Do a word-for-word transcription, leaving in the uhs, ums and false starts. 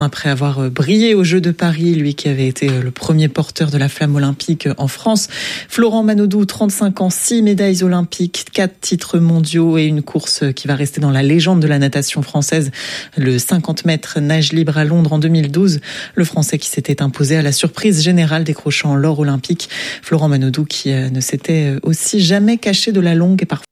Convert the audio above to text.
Après avoir brillé aux Jeux de Paris, lui qui avait été le premier porteur de la flamme olympique en France. Florent Manodou, trente-cinq ans, six médailles olympiques, quatre titres mondiaux et une course qui va rester dans la légende de la natation française. Le cinquante mètres nage libre à Londres en deux mille douze. Le Français qui s'était imposé à la surprise générale décrochant l'or olympique. Florent Manodou qui ne s'était aussi jamais caché de la longue et parfois